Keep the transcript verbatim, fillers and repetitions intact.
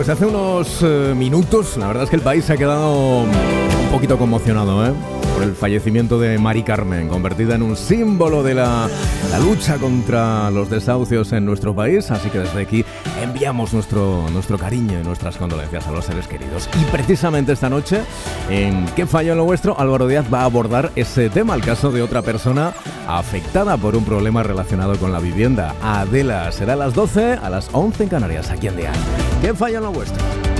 Pues hace unos eh, minutos, la verdad es que el país se ha quedado un poquito conmocionado, ¿eh? Por el fallecimiento de Mari Carmen, convertida en un símbolo de la, la lucha contra los desahucios en nuestro país. Así que desde aquí enviamos nuestro, nuestro cariño y nuestras condolencias a los seres queridos. Y precisamente esta noche, en ¿Qué falló en lo vuestro?, Álvaro Díaz va a abordar ese tema, el caso de otra persona afectada por un problema relacionado con la vivienda. Adela, será a las doce, a las once en Canarias, aquí en Dial. ¿Qué falló en lo vuestro?